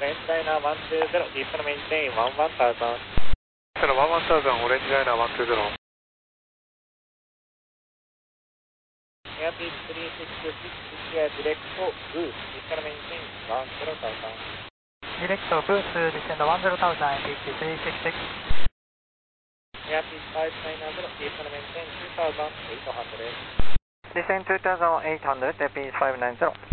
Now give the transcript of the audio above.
Liner 120, please maintain 11,000. 11,000, Orange Liner 120. Airbus 366, clear direct boost, please maintain 10,000. Direct boost, descend 10,000, Airbus 366. Airbus 590, please maintain 2,800. Descend 2,800, Airbus 590.